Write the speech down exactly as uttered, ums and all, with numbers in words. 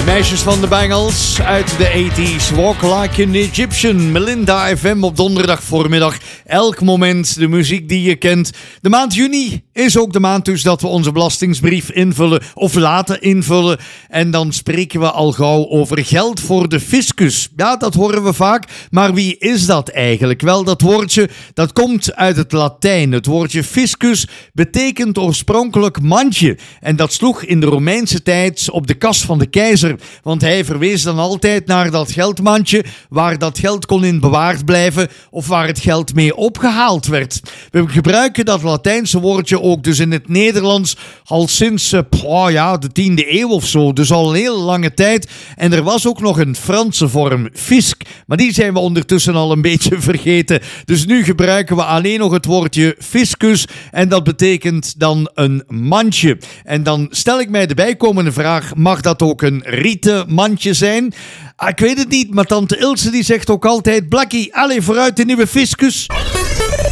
Meisjes van de Bangles uit de tachtiger jaren. Walk Like an Egyptian. Melinda F M op donderdag voormiddag. Elk moment de muziek die je kent. De maand juni is ook de maand dus dat we onze belastingsbrief invullen of laten invullen. En dan spreken we al gauw over geld voor de fiscus. Ja, dat horen we vaak. Maar wie is dat eigenlijk? Wel, dat woordje dat komt uit het Latijn. Het woordje fiscus betekent oorspronkelijk mandje. En dat sloeg in de Romeinse tijd op de kas van de keizer. Want hij verwees dan altijd naar dat geldmandje waar dat geld kon in bewaard blijven of waar het geld mee opgehaald werd. We gebruiken dat Latijnse woordje ook dus in het Nederlands al sinds uh, oh ja, de tiende eeuw of zo. Dus al een hele lange tijd. En er was ook nog een Franse vorm, fisc. Maar die zijn we ondertussen al een beetje vergeten. Dus nu gebruiken we alleen nog het woordje fiscus. En dat betekent dan een mandje. En dan stel ik mij de bijkomende vraag, mag dat ook een rieten mandje zijn? Ah, ik weet het niet, maar tante Ilse die zegt ook altijd, Blakkie, allez vooruit de nieuwe fiscus.